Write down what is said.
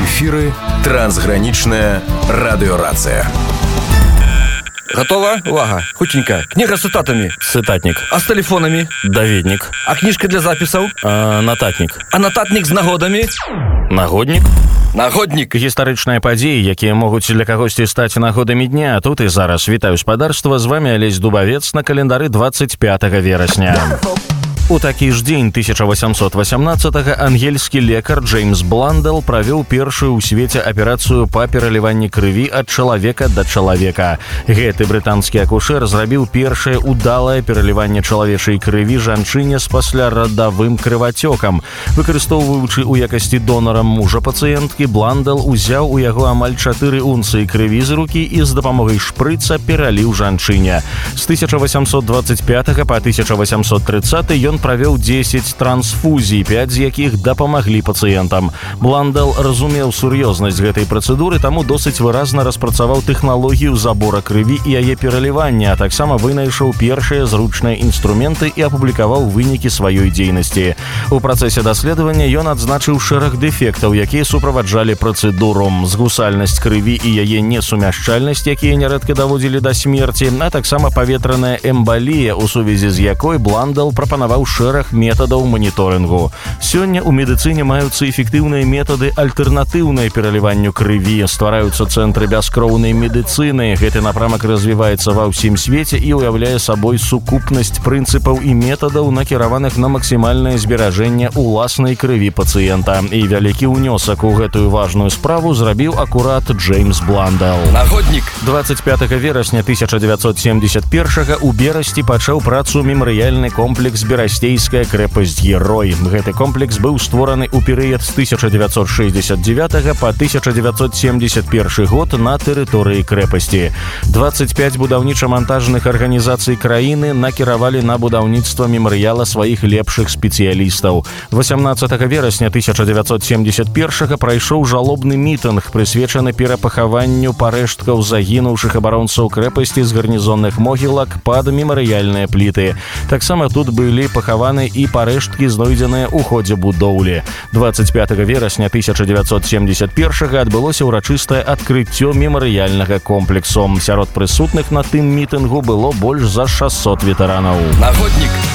эфіры трансгранічная радыёрацыя. Готова? Увага. Хутенько. Книга с цитатами. Цитатник. А с телефонами? Даведник. А книжка для записаў? Нататник. А нататник з нагодамі? Нагодник. Нагодник. Гістарычныя падзеі, якія могуць для кагосьці стаць нагодамі дня. Тут і зараз. Вітаю спадарства. З вами Алесь Дубавец на календары 25 верасня. У такі ж дзень 1818-го ангельскі лекар Джеймс Бландел правёў першую ў свеце аперацыю па пераліванні крыві ад чалавека да чалавека. Гэты брытанскі акушэр зрабіў першае удалае пераліванне чалавечай крыві жанчыне з паслярадавым крывацёкам. Выкарыстоўваючы ў якасці донара мужа пацыенткі, Бландел узяў у яго амаль 4 унцыі крыві з рукі і з дапамогай шпрыца пераліў жанчыне. З 1825 па 1830 ён правёў 10 трансфузій, 5 з якіх дапамаглі пацыентам. Бландел разумеў сур'ёзнасць гэтай працэдуры, таму досыць выразна распрацаваў тэхналогію забора крыві і яе пералівання, а таксама вынайшаў першыя зручныя інструменты і апублікаваў вынікі сваёй дзейнасці. У працэсе даследавання ён адзначыў шэраг дэфектаў, якія суправаджалі працэдуру: згусальнасць крыві і яе несумяшчальнасць, якія нярэдка даводзілі да смерці, а таксама паветраная эмбалія, у сувязі з якой Бландел прапанаваў шэраг метадаў маніторынгу. Сёння ў медыцыне маюцца эфектыўныя метады альтэрнатыўнай пераліванню крыві, ствараюцца цэнтры бяскроўнай медыцыны. Гэты напрамак развіваецца ва ўсім свеце і ўяўляе сабой сукупнасць прынцыпаў і метадаў, накіраваных на максімальнае зберажэнне ўласнай крыві пацыента. І вялікі ўнёсак у гэтую важную справу зрабіў акурат Джеймс Бландел. Нагодник. 25 верасня 1971 у Берасці пачаў працу мемарыяльны комплекс «Берасцейская крэпасць-герой». Гэты комплекс быў створаны ў перыяд з 1969 па 1971 год на тэрыторыі крэпасці. 25 будаўніча-мантажных арганізацый краіны накіравалі на будаўніцтва мемарыяла сваіх лепшых спецыялістаў. 18 верасня 1971 прайшоў жалобны мітынг, прысвечаны перапахаванню парэшткаў загінуўшых абаронцаў крэпасці з гарнізонных могілак пад мемарыяльныя пліты. Таксама тут былі пахаваны і парэшткі, знойдзеныя ў ходзе будоўлі. 25 верасня 1971 адбылося ўрачыстае адкрыццё мемарыяльнага комплексу. Сярод прысутных на тым мітынгу было больш за 600 ветэранаў. Нагодник.